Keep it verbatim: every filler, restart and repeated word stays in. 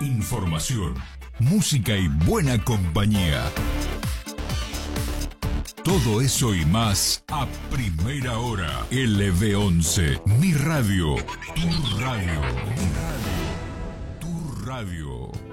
información, música y buena compañía. Todo eso y más a primera hora. L B once, mi radio, tu radio, mi radio, tu radio.